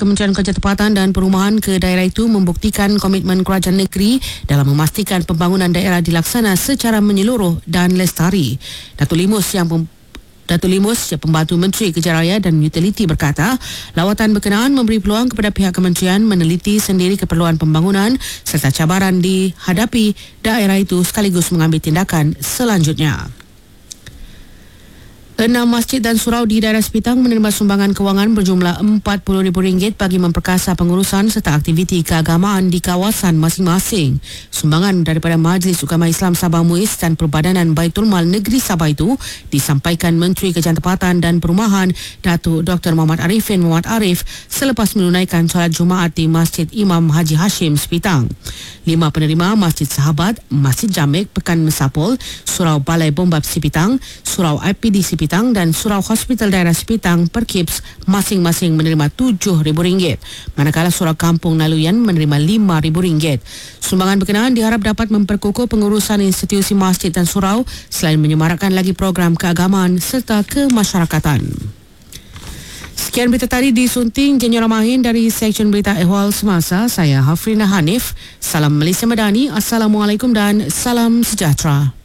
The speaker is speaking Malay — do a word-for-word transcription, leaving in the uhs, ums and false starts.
Kementerian Kerjaan Tempatan dan Perumahan ke daerah itu membuktikan komitmen kerajaan negeri dalam memastikan pembangunan daerah dilaksana secara menyeluruh dan lestari. Datuk Limus yang pem- Datuk Limus, Pembantu Menteri Kerja Raya dan Utiliti berkata, lawatan berkenaan memberi peluang kepada pihak kementerian meneliti sendiri keperluan pembangunan serta cabaran dihadapi daerah itu sekaligus mengambil tindakan selanjutnya. Enam masjid dan surau di daerah Sepitang menerima sumbangan kewangan berjumlah empat puluh ribu ringgit bagi memperkasa pengurusan serta aktiviti keagamaan di kawasan masing-masing. Sumbangan daripada Majlis Ukama Islam Sabah Muiz dan Perbadanan Baitul Mal Negeri Sabah itu disampaikan Menteri Kerjaan Tempatan dan Perumahan Datuk Doktor Muhammad Arifin Muhammad Arif selepas menunaikan solat Jumaat di Masjid Imam Haji Hashim Sepitang. Lima penerima Masjid Sahabat, Masjid Jamek Pekan Mesapol, Surau Balai Bombab Sepitang, Surau I P D Sepitang dan Surau Hospital Daerah Sepitang Perkips masing-masing menerima tujuh ribu ringgit, manakala Surau Kampung Naluyan menerima lima ribu ringgit. Sumbangan berkenaan diharap dapat memperkukuh pengurusan institusi masjid dan surau selain menyemarakkan lagi program keagamaan serta kemasyarakatan. Sekian berita tadi disunting Jenderal Mahin dari Seksyen Berita Ehwal Semasa. Saya Hafrina Hanif. Salam Malaysia Madani. Assalamualaikum dan salam sejahtera.